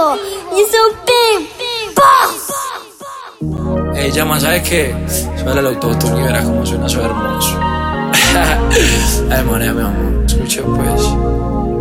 vivo. Y es un big boss. Ey, llama, ¿sabes qué? Suena el autotune y verás cómo suena eso hermoso. Ay, mané, mi amor, escucha pues.